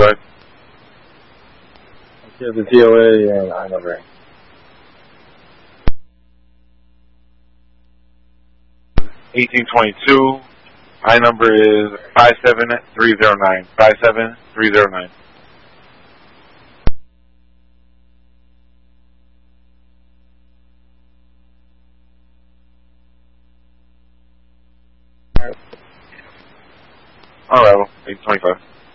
ahead. Yeah, the DOA and I number. 1822. I number is 57309. 57309. Alright, 1825.